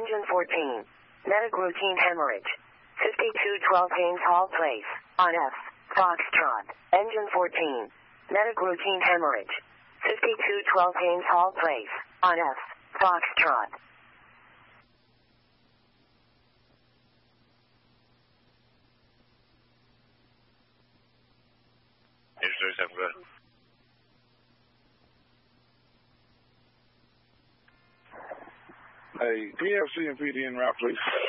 Engine 14. Medic routine hemorrhage. 5212 Haynes Hall Place. On F. Foxtrot. Engine 14. Medic routine hemorrhage. 5212 Haynes Hall Place. On F. Foxtrot. Hey, PFC and PD en route, please.